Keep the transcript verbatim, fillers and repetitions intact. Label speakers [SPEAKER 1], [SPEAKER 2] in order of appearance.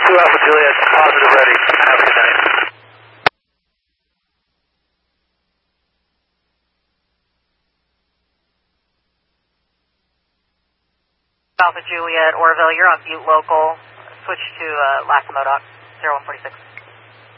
[SPEAKER 1] two Alpha Juliet, positive ready. Have a good night.
[SPEAKER 2] Alpha Juliet, Orville, you're on Butte Local. Switch to uh, Lackamodoc, zero one four six.